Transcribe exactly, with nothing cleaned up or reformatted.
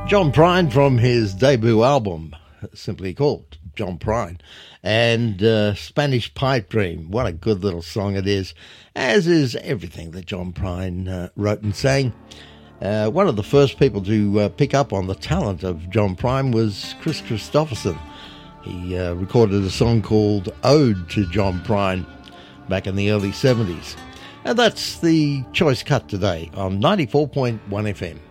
John Prine from his debut album, simply called John Prine, and uh, Spanish Pipe Dream. What a good little song it is, as is everything that John Prine uh, wrote and sang. Uh, one of the first people to uh, pick up on the talent of John Prine was Chris Christopherson. He uh, recorded a song called Ode to John Prine back in the early seventies. And that's the choice cut today on ninety-four point one F M.